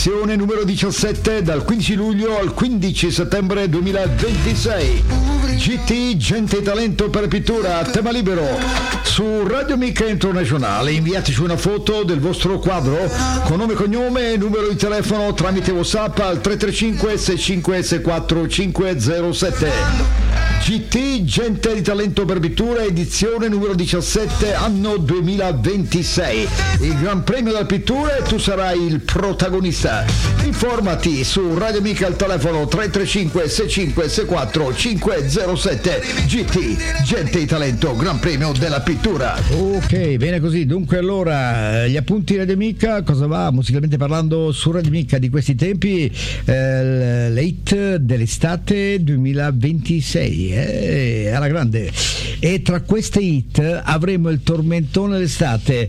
Numero 17 dal 15 luglio al 15 settembre 2026. GT Gente e Talento per Pittura, tema libero su Radio Mica Internazionale. Inviateci una foto del vostro quadro con nome e cognome e numero di telefono tramite WhatsApp al 335 6564 507. GT Gente di Talento per Pittura, edizione numero 17, anno 2026. Il Gran Premio della Pittura e tu sarai il protagonista. Informati su Radio Amica al telefono 335 6564 507. GT Gente di Talento, Gran Premio della Pittura. Ok, bene così. Dunque allora, gli appunti Radio Amica, cosa va musicalmente parlando su Radio Amica di questi tempi? Le hit dell'estate 2026. Alla grande, e tra queste hit avremo il tormentone d'estate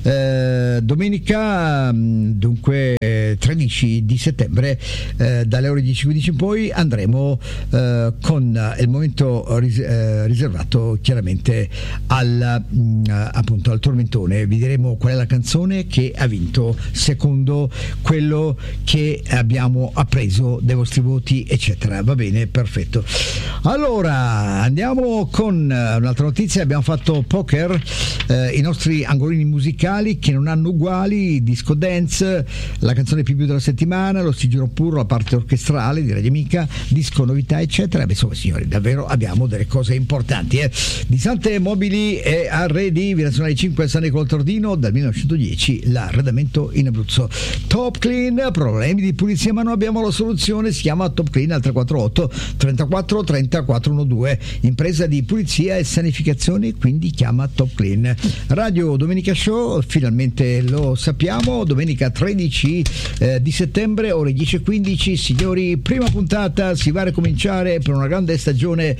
domenica, dunque 13 di settembre, dalle ore 10:15 in poi andremo con il momento riservato chiaramente appunto al tormentone. Vi diremo qual è la canzone che ha vinto secondo quello che abbiamo appreso dai vostri voti, eccetera. Va bene, perfetto. Allora andiamo con un'altra notizia. Abbiamo fatto poker, i nostri angolini musicali che non hanno uguali, disco dance, la canzone più della settimana, lo sigillo puro, la parte orchestrale di Radio Amica, disco novità, eccetera. Beh, insomma, signori, davvero abbiamo delle cose importanti. Disante Mobili e Arredi, Via Nazionale 5 San Nicola Tordino, dal 1910 l'arredamento in Abruzzo. Top Clean, problemi di pulizia ma non abbiamo la soluzione, si chiama Top Clean al 348 34 30 412, impresa di pulizia e sanificazione, quindi chiama Top Clean. Radio Domenica Show, finalmente lo sappiamo, domenica 13 di settembre, ore 10:15. Signori, prima puntata, si va a ricominciare per una grande stagione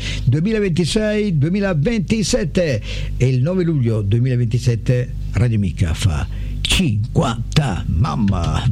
2026-2027 e il 9 luglio 2027 Radio Amica fa 50, mamma,